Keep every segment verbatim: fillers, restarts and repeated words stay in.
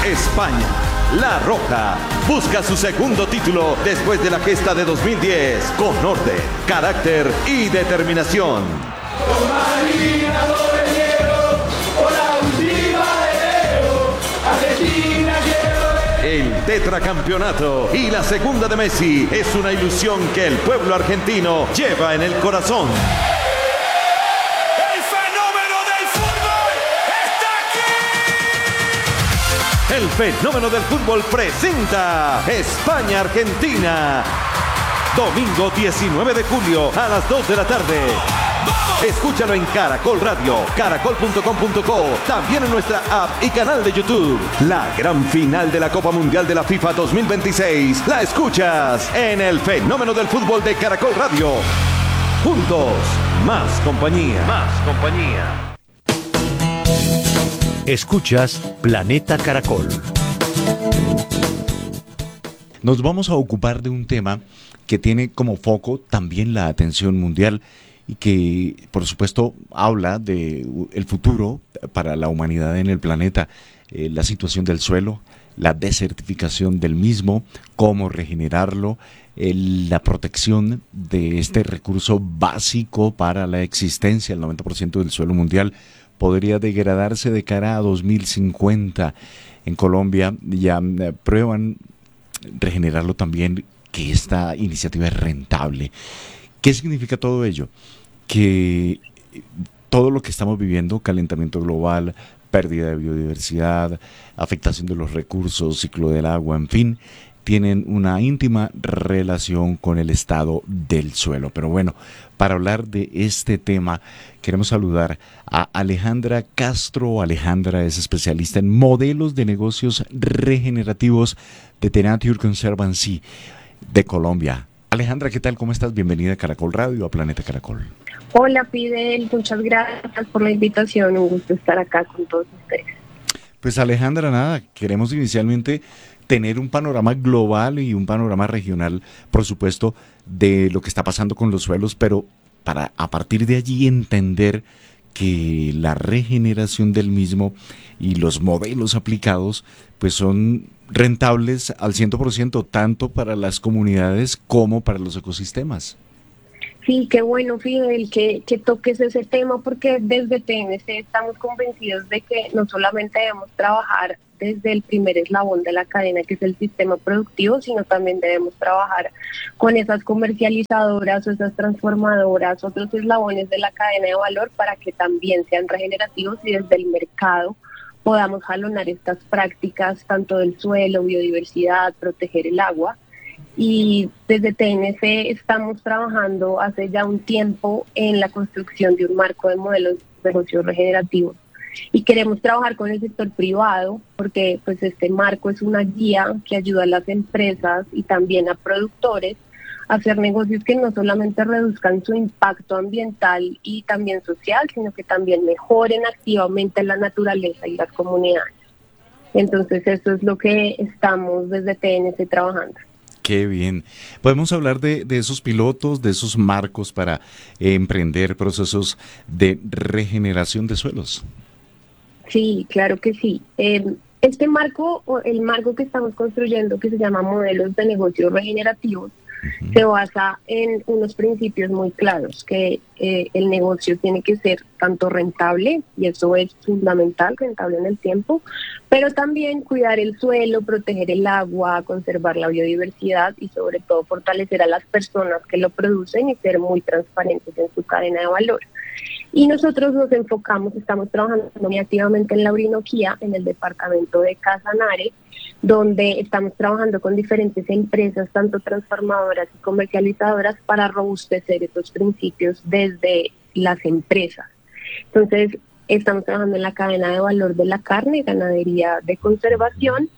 España, La Roja, busca su segundo título después de la gesta de dos mil diez, con orden, carácter y determinación. El tetracampeonato y la segunda de Messi es una ilusión que el pueblo argentino lleva en el corazón. ¡El fenómeno del fútbol está aquí! El fenómeno del fútbol presenta España-Argentina. Domingo diecinueve de julio a las dos de la tarde. Escúchalo en Caracol Radio, caracol punto com punto co, también en nuestra app y canal de YouTube. La gran final de la Copa Mundial de la FIFA dos mil veintiséis la escuchas en el fenómeno del fútbol de Caracol Radio. Juntos, más compañía. Más compañía. Escuchas Planeta Caracol. Nos vamos a ocupar de un tema que tiene como foco también la atención mundial y que, por supuesto, habla de el futuro para la humanidad en el planeta, eh, la situación del suelo, la desertificación del mismo, cómo regenerarlo, el, la protección de este recurso básico para la existencia. El noventa por ciento del suelo mundial podría degradarse de cara a dos mil cincuenta. En Colombia ya eh, prueban regenerarlo también, que esta iniciativa es rentable. ¿Qué significa todo ello? Que todo lo que estamos viviendo, calentamiento global, pérdida de biodiversidad, afectación de los recursos, ciclo del agua, en fin, tienen una íntima relación con el estado del suelo. Pero bueno, para hablar de este tema, queremos saludar a Alejandra Castro. Alejandra es especialista en modelos de negocios regenerativos de The Nature Conservancy de Colombia. Alejandra, ¿qué tal? ¿Cómo estás? Bienvenida a Caracol Radio, a Planeta Caracol. Hola, Fidel, muchas gracias por la invitación, un gusto estar acá con todos ustedes. Pues Alejandra, nada, queremos inicialmente tener un panorama global y un panorama regional, por supuesto, de lo que está pasando con los suelos, pero para a partir de allí entender que la regeneración del mismo y los modelos aplicados pues son rentables al cien por ciento, tanto para las comunidades como para los ecosistemas. Sí, qué bueno, Fidel, que, que toques ese tema, porque desde T N C estamos convencidos de que no solamente debemos trabajar desde el primer eslabón de la cadena, que es el sistema productivo, sino también debemos trabajar con esas comercializadoras o esas transformadoras, otros eslabones de la cadena de valor, para que también sean regenerativos y desde el mercado podamos jalonar estas prácticas, tanto del suelo, biodiversidad, proteger el agua. Y desde T N C estamos trabajando hace ya un tiempo en la construcción de un marco de modelos de negocios regenerativos. Y queremos trabajar con el sector privado porque pues este marco es una guía que ayuda a las empresas y también a productores a hacer negocios que no solamente reduzcan su impacto ambiental y también social, sino que también mejoren activamente la naturaleza y las comunidades. Entonces eso es lo que estamos desde T N C trabajando. Qué bien. Podemos hablar de, de esos pilotos, de esos marcos para eh, emprender procesos de regeneración de suelos. Sí, claro que sí. Eh, este marco, el marco que estamos construyendo, que se llama Modelos de Negocios Regenerativos, uh-huh. se basa en unos principios muy claros, que eh, el negocio tiene que ser tanto rentable, y eso es fundamental, rentable en el tiempo, pero también cuidar el suelo, proteger el agua, conservar la biodiversidad y sobre todo fortalecer a las personas que lo producen y ser muy transparentes en su cadena de valor. Y nosotros nos enfocamos, estamos trabajando muy activamente en la Orinoquía, en el departamento de Casanare, donde estamos trabajando con diferentes empresas, tanto transformadoras y comercializadoras, para robustecer estos principios desde las empresas. Entonces, estamos trabajando en la cadena de valor de la carne, ganadería de conservación,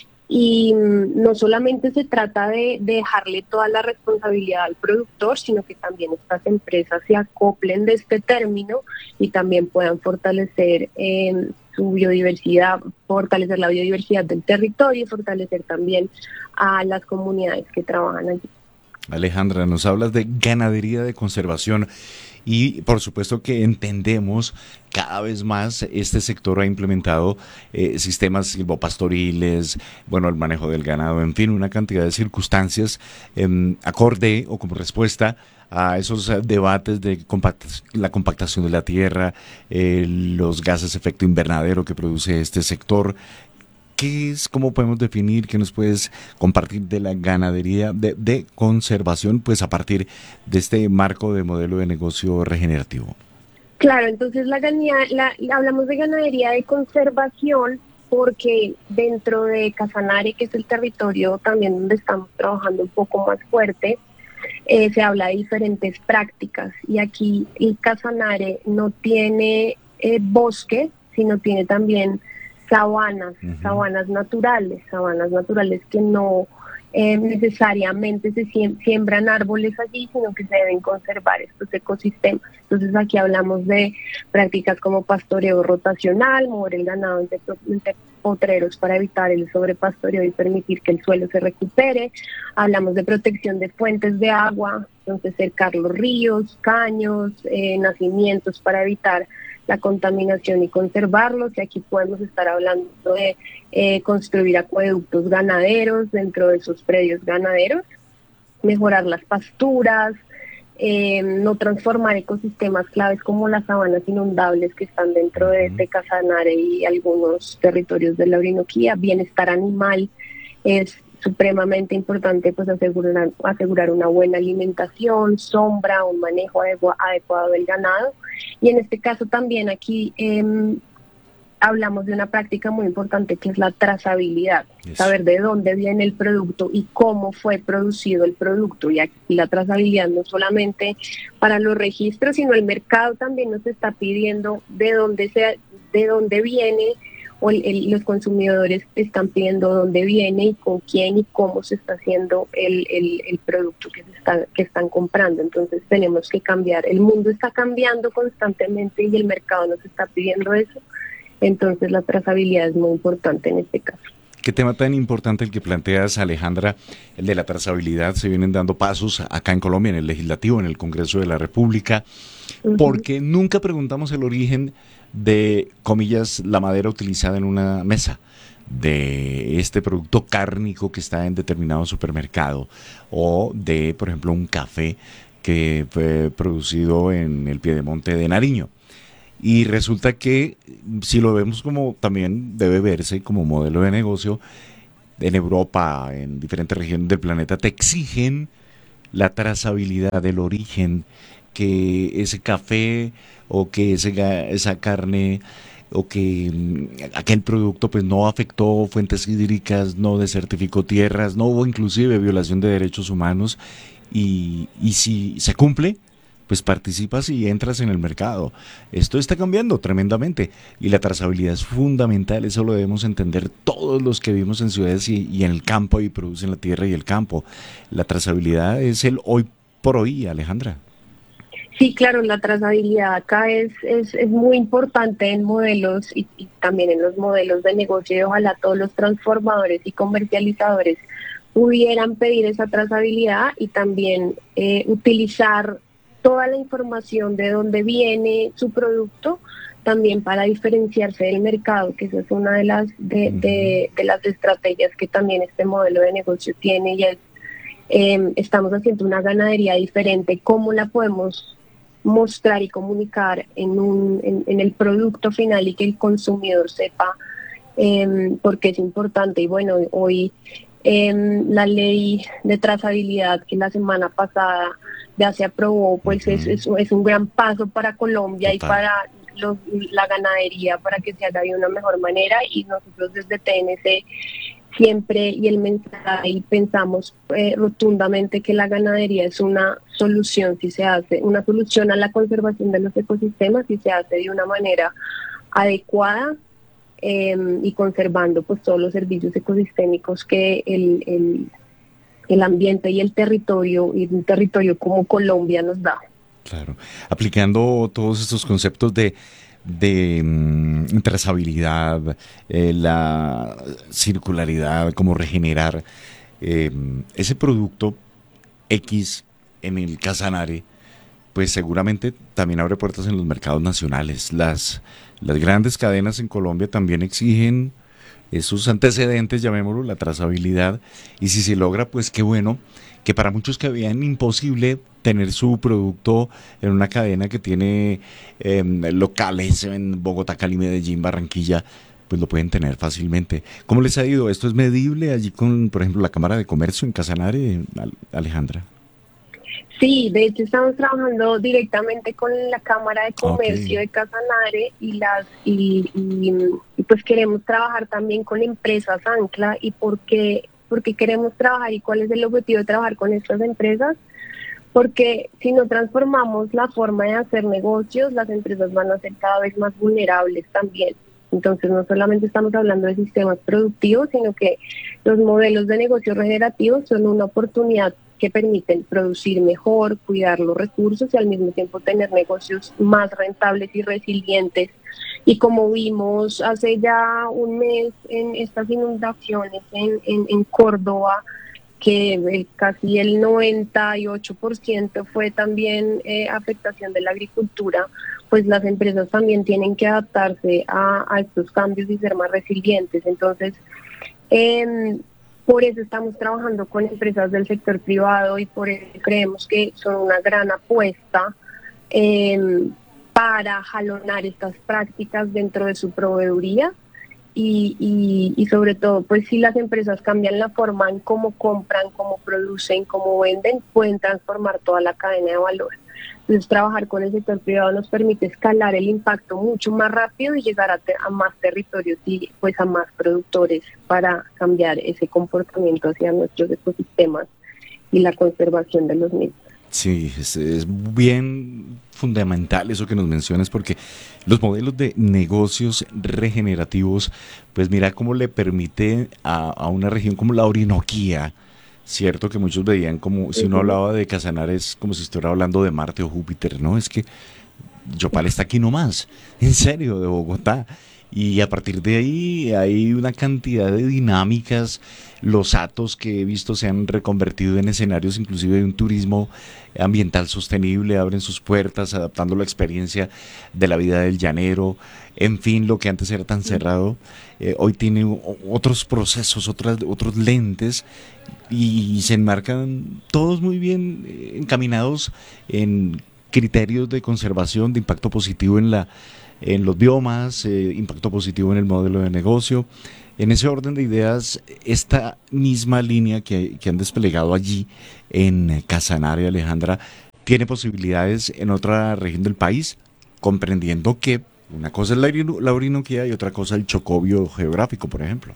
y no solamente se trata de, de dejarle toda la responsabilidad al productor, sino que también estas empresas se acoplen de este término y también puedan fortalecer eh, su biodiversidad, fortalecer la biodiversidad del territorio y fortalecer también a las comunidades que trabajan allí. Alejandra, nos hablas de ganadería de conservación y por supuesto que entendemos cada vez más este sector ha implementado eh, sistemas silvopastoriles, bueno, el manejo del ganado, en fin, una cantidad de circunstancias eh, acorde o como respuesta a esos eh, debates de compact la compactación de la tierra, eh, los gases de efecto invernadero que produce este sector. ¿Qué es, cómo podemos definir, qué nos puedes compartir de la ganadería de, de conservación, pues a partir de este marco de modelo de negocio regenerativo? Claro, entonces la, ganía- la hablamos de ganadería de conservación porque dentro de Casanare, que es el territorio también donde estamos trabajando un poco más fuerte, eh, se habla de diferentes prácticas y aquí el Casanare no tiene eh, bosque, sino tiene también sabanas, uh-huh. sabanas naturales, sabanas naturales que no eh, necesariamente se siembran árboles allí, sino que se deben conservar estos ecosistemas. Entonces aquí hablamos de prácticas como pastoreo rotacional, mover el ganado entre, entre potreros para evitar el sobrepastoreo y permitir que el suelo se recupere. Hablamos de protección de fuentes de agua, entonces cercar los ríos, caños, eh, nacimientos para evitar la contaminación y conservarlos, y aquí podemos estar hablando de eh, construir acueductos ganaderos dentro de esos predios ganaderos, mejorar las pasturas, eh, no transformar ecosistemas claves como las sabanas inundables que están dentro de, de Casanare y algunos territorios de la Orinoquía. Bienestar animal es supremamente importante, pues asegurar, asegurar una buena alimentación, sombra, un manejo adegu- adecuado del ganado. Y en este caso también aquí eh, hablamos de una práctica muy importante que es la trazabilidad, yes. saber de dónde viene el producto y cómo fue producido el producto. Y aquí la trazabilidad no solamente para los registros, sino el mercado también nos está pidiendo de dónde, se, de dónde viene, o el, el, los consumidores están pidiendo dónde viene y con quién y cómo se está haciendo el, el, el producto que, se está, que están comprando. Entonces tenemos que cambiar. El mundo está cambiando constantemente y el mercado nos está pidiendo eso. Entonces la trazabilidad es muy importante en este caso. Qué tema tan importante el que planteas, Alejandra, el de la trazabilidad. Se vienen dando pasos acá en Colombia, en el Legislativo, en el Congreso de la República, uh-huh. porque nunca preguntamos el origen de, comillas, la madera utilizada en una mesa, de este producto cárnico que está en determinado supermercado, o de, por ejemplo, un café que fue producido en el Piedemonte de Nariño. Y resulta que, si lo vemos como también debe verse como modelo de negocio, en Europa, en diferentes regiones del planeta, te exigen la trazabilidad del origen, que ese café o que ese, esa carne o que aquel producto pues no afectó fuentes hídricas, no desertificó tierras, no hubo inclusive violación de derechos humanos, y, y si se cumple, pues participas y entras en el mercado. Esto está cambiando tremendamente y la trazabilidad es fundamental. Eso lo debemos entender todos los que vivimos en ciudades y, y en el campo y producen la tierra y el campo. La trazabilidad es el hoy por hoy, Alejandra. Sí, claro, la trazabilidad acá es, es, es muy importante en modelos y, y también en los modelos de negocio, y ojalá todos los transformadores y comercializadores pudieran pedir esa trazabilidad y también eh, utilizar toda la información de dónde viene su producto, también para diferenciarse del mercado, que esa es una de las de, de, de las estrategias que también este modelo de negocio tiene, y es, eh, estamos haciendo una ganadería diferente. ¿Cómo la podemos mostrar y comunicar en, un, en, en el producto final y que el consumidor sepa eh, por qué es importante? Y bueno, hoy eh, la ley de trazabilidad que la semana pasada ya se aprobó, pues uh-huh. es, es, es un gran paso para Colombia. Total. Y para los, la ganadería, para que se haga de una mejor manera, y nosotros desde T N C siempre y el mensaje y pensamos eh, rotundamente que la ganadería es una solución si se hace, una solución a la conservación de los ecosistemas si se hace de una manera adecuada eh, y conservando pues todos los servicios ecosistémicos que el, el el ambiente y el territorio, y un territorio como Colombia nos da. Claro, aplicando todos estos conceptos de, de um, trazabilidad, eh, la circularidad, cómo regenerar eh, ese producto X en el Casanare, pues seguramente también abre puertas en los mercados nacionales. Las, las grandes cadenas en Colombia también exigen esos antecedentes, llamémoslo, la trazabilidad, y si se logra, pues qué bueno, que para muchos que veían imposible tener su producto en una cadena que tiene eh, locales en Bogotá, Cali, Medellín, Barranquilla, pues lo pueden tener fácilmente. ¿Cómo les ha ido? ¿Esto es medible allí con, por ejemplo, la Cámara de Comercio en Casanare, Alejandra? Sí, de hecho estamos trabajando directamente con la Cámara de Comercio Okay. de Casanare y las y, y, y pues queremos trabajar también con empresas ancla. ¿Y por qué, porque queremos trabajar y cuál es el objetivo de trabajar con estas empresas? Porque si no transformamos la forma de hacer negocios, las empresas van a ser cada vez más vulnerables también. Entonces no solamente estamos hablando de sistemas productivos, sino que los modelos de negocio regenerativos son una oportunidad que permiten producir mejor, cuidar los recursos y al mismo tiempo tener negocios más rentables y resilientes. Y como vimos hace ya un mes en estas inundaciones en, en, en Córdoba, que el, casi el noventa y ocho por ciento fue también eh, afectación de la agricultura, pues las empresas también tienen que adaptarse a, a estos cambios y ser más resilientes. Entonces, eh, por eso estamos trabajando con empresas del sector privado y por eso creemos que son una gran apuesta eh, para jalonar estas prácticas dentro de su proveeduría. Y, y, y sobre todo, pues si las empresas cambian la forma en cómo compran, cómo producen, cómo venden, pueden transformar toda la cadena de valor. Entonces, trabajar con el sector privado nos permite escalar el impacto mucho más rápido y llegar a, te, a más territorios y pues a más productores para cambiar ese comportamiento hacia nuestros ecosistemas y la conservación de los mismos. Sí, es, es bien fundamental eso que nos mencionas, porque los modelos de negocios regenerativos, pues mira cómo le permite a, a una región como la Orinoquía, cierto, que muchos veían como, si uno hablaba de Casanare, es como si estuviera hablando de Marte o Júpiter, ¿no? Es que Yopal está aquí nomás, en serio, de Bogotá. Y a partir de ahí hay una cantidad de dinámicas, los atos que he visto se han reconvertido en escenarios inclusive de un turismo ambiental sostenible, abren sus puertas adaptando la experiencia de la vida del llanero, en fin, lo que antes era tan cerrado, eh, hoy tiene otros procesos, otras, otros lentes y se enmarcan todos muy bien eh, encaminados en criterios de conservación, de impacto positivo en la en los biomas, eh, impacto positivo en el modelo de negocio. En ese orden de ideas, esta misma línea que, que han desplegado allí en Casanare, Alejandra, tiene posibilidades en otra región del país, comprendiendo que una cosa es la, la Orinoquía y otra cosa el Chocó biogeográfico, por ejemplo.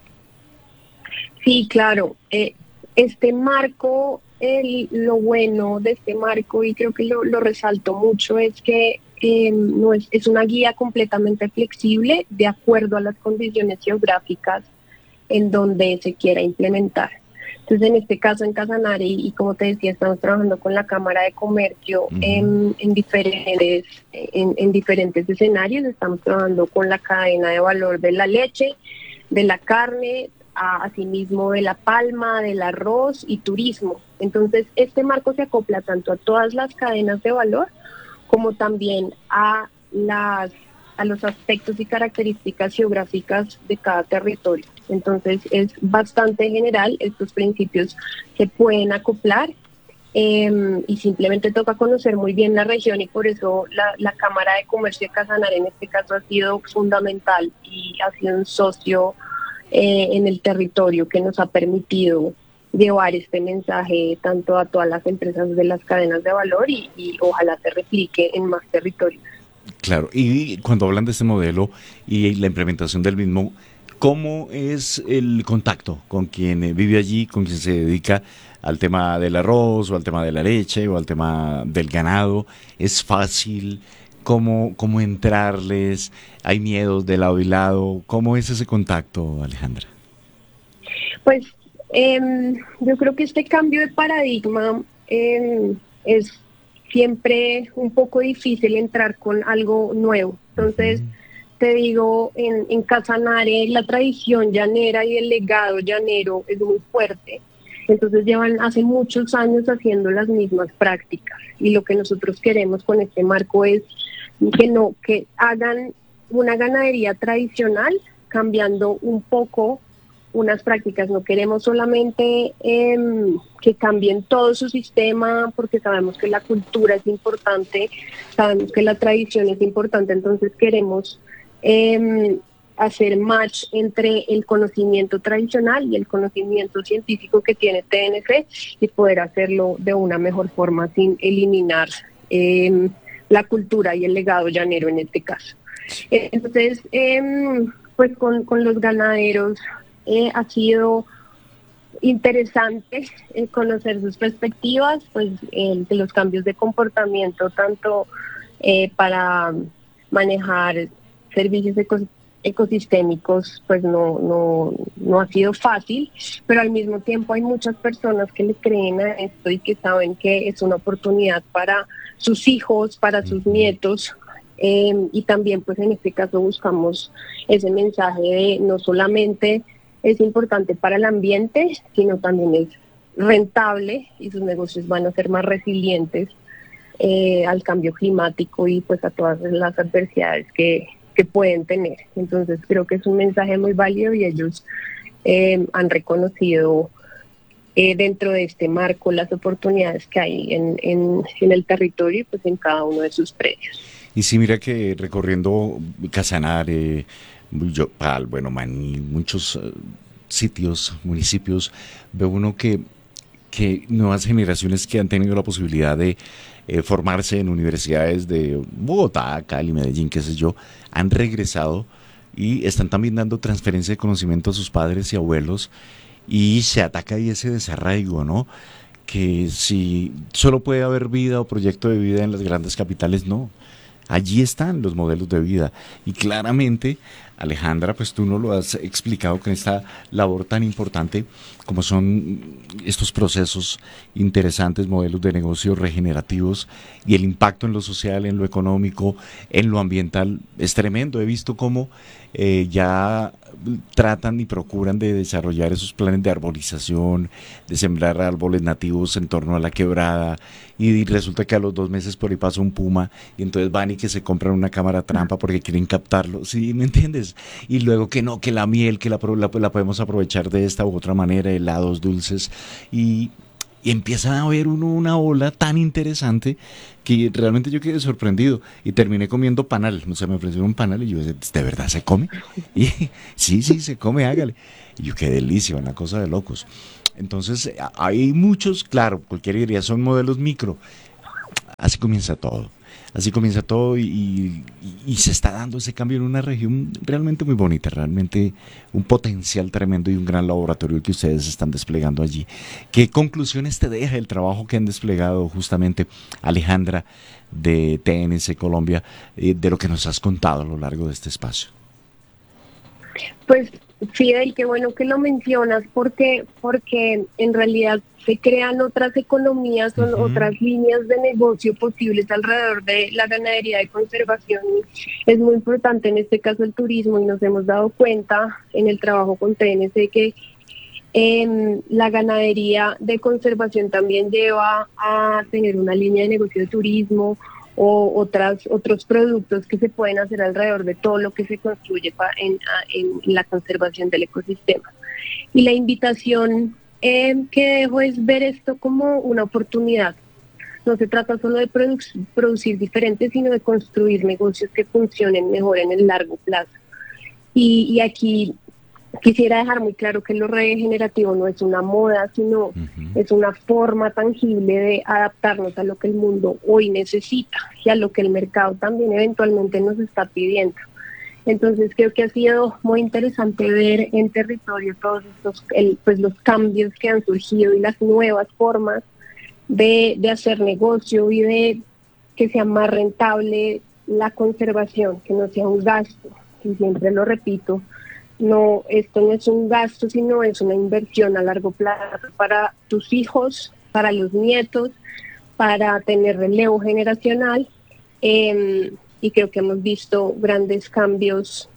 Sí, claro. Eh, este marco, el, lo bueno de este marco, y creo que lo, lo resalto mucho, es que Eh, no es, es una guía completamente flexible de acuerdo a las condiciones geográficas en donde se quiera implementar. Entonces, en este caso, en Casanare, y, y como te decía, estamos trabajando con la Cámara de Comercio uh-huh. en, en, diferentes, en, en diferentes escenarios. Estamos trabajando con la cadena de valor de la leche, de la carne, a, asimismo de la palma, del arroz y turismo. Entonces, este marco se acopla tanto a todas las cadenas de valor como también a las a los aspectos y características geográficas de cada territorio. Entonces es bastante general, estos principios se pueden acoplar eh, y simplemente toca conocer muy bien la región y por eso la, la Cámara de Comercio de Casanare en este caso ha sido fundamental y ha sido un socio eh, en el territorio que nos ha permitido llevar este mensaje tanto a todas las empresas de las cadenas de valor y, y ojalá se replique en más territorios. Claro, y cuando hablan de este modelo y la implementación del mismo, ¿cómo es el contacto con quien vive allí, con quien se dedica al tema del arroz o al tema de la leche o al tema del ganado? ¿Es fácil? ¿Cómo, cómo entrarles? ¿Hay miedos de lado y lado? ¿Cómo es ese contacto, Alejandra? Pues Eh, yo creo que este cambio de paradigma eh, es siempre un poco difícil entrar con algo nuevo. Entonces, uh-huh. te digo, en, en Casanare la tradición llanera y el legado llanero es muy fuerte. Entonces llevan hace muchos años haciendo las mismas prácticas y lo que nosotros queremos con este marco es que no, que hagan una ganadería tradicional cambiando un poco unas prácticas. No queremos solamente eh, que cambien todo su sistema, porque sabemos que la cultura es importante, sabemos que la tradición es importante, entonces queremos eh, hacer match entre el conocimiento tradicional y el conocimiento científico que tiene T N C y poder hacerlo de una mejor forma sin eliminar eh, la cultura y el legado llanero en este caso. Entonces, eh, pues con, con los ganaderos eh, ha sido interesante eh, conocer sus perspectivas, pues eh, de los cambios de comportamiento, tanto eh, para manejar servicios ecos ecosistémicos, pues no, no, no ha sido fácil, pero al mismo tiempo hay muchas personas que le creen a esto y que saben que es una oportunidad para sus hijos, para sus nietos, eh, y también pues en este caso buscamos ese mensaje de no solamente es importante para el ambiente, sino también es rentable y sus negocios van a ser más resilientes eh, al cambio climático y pues a todas las adversidades que, que pueden tener. Entonces creo que es un mensaje muy válido y ellos eh, han reconocido eh, dentro de este marco las oportunidades que hay en, en, en el territorio y pues en cada uno de sus predios. Y sí, mira que recorriendo Casanare, Yopal, bueno, Maní, muchos uh, sitios, municipios, ve uno que, que nuevas generaciones que han tenido la posibilidad de eh, formarse en universidades de Bogotá, Cali, Medellín, qué sé yo, han regresado y están también dando transferencia de conocimiento a sus padres y abuelos y se ataca ahí ese desarraigo, ¿no? Que si solo puede haber vida o proyecto de vida en las grandes capitales, no. Allí están los modelos de vida y claramente, Alejandra, pues tú nos lo has explicado con esta labor tan importante como son estos procesos interesantes, modelos de negocios regenerativos y el impacto en lo social, en lo económico, en lo ambiental es tremendo. He visto cómo eh, ya tratan y procuran de desarrollar esos planes de arbolización, de sembrar árboles nativos en torno a la quebrada y resulta que a los dos meses por ahí pasa un puma y entonces van y que se compran una cámara trampa porque quieren captarlo, ¿sí? ¿Me entiendes? Y luego que no, que la miel, que la, la, la podemos aprovechar de esta u otra manera, helados dulces y... Y empieza a ver uno una ola tan interesante que realmente yo quedé sorprendido y terminé comiendo panal. O sea, me ofrecieron un panal y yo dije, ¿de verdad se come? Y sí, sí, se come, hágale. Y yo, qué delicia, una cosa de locos. Entonces, hay muchos, claro, cualquiera diría, son modelos micro. Así comienza todo. Así comienza todo y, y, y se está dando ese cambio en una región realmente muy bonita, realmente un potencial tremendo y un gran laboratorio que ustedes están desplegando allí. ¿Qué conclusiones te deja el trabajo que han desplegado justamente, Alejandra, de T N C Colombia, eh, de lo que nos has contado a lo largo de este espacio? Pues Fidel, qué bueno que lo mencionas porque, porque en realidad se crean otras economías, son uh-huh. otras líneas de negocio posibles alrededor de la ganadería de conservación. Es muy importante en este caso el turismo y nos hemos dado cuenta en el trabajo con T N C que eh, la ganadería de conservación también lleva a tener una línea de negocio de turismo o otras otros productos que se pueden hacer alrededor de todo lo que se construye pa, en, en la conservación del ecosistema. Y la invitación eh, que dejo es ver esto como una oportunidad. No se trata solo de produ- producir diferentes, sino de construir negocios que funcionen mejor en el largo plazo. Y, y aquí quisiera dejar muy claro que lo regenerativo no es una moda, sino uh-huh. es una forma tangible de adaptarnos a lo que el mundo hoy necesita y a lo que el mercado también eventualmente nos está pidiendo. Entonces creo que ha sido muy interesante ver en territorio todos estos, el, pues los cambios que han surgido y las nuevas formas de, de hacer negocio y de que sea más rentable la conservación, que no sea un gasto. Y siempre lo repito, no, esto no es un gasto, sino es una inversión a largo plazo para tus hijos, para los nietos, para tener relevo generacional. Eh, y creo que hemos visto grandes cambios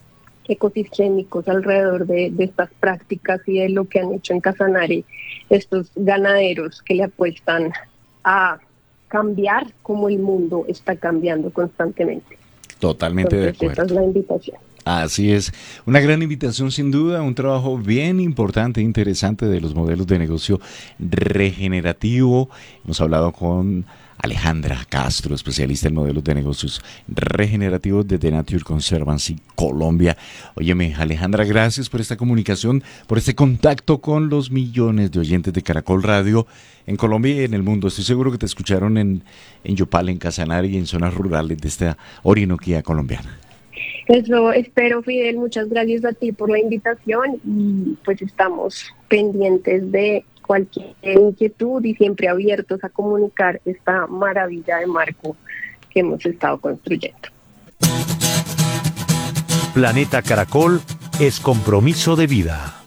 ecosistémicos alrededor de, de estas prácticas y de lo que han hecho en Casanare estos ganaderos que le apuestan a cambiar como el mundo está cambiando constantemente. Totalmente Entonces, de acuerdo. esa es la invitación. Así es, una gran invitación sin duda, un trabajo bien importante e interesante de los modelos de negocio regenerativo. Hemos hablado con Alejandra Castro, especialista en modelos de negocios regenerativos de The Nature Conservancy Colombia. Óyeme, Alejandra, gracias por esta comunicación, por este contacto con los millones de oyentes de Caracol Radio en Colombia y en el mundo. Estoy seguro que te escucharon en, en Yopal, en Casanare y en zonas rurales de esta Orinoquía colombiana. Eso espero, Fidel. Muchas gracias a ti por la invitación y pues estamos pendientes de cualquier inquietud y siempre abiertos a comunicar esta maravilla de marco que hemos estado construyendo. Planeta Caracol es compromiso de vida.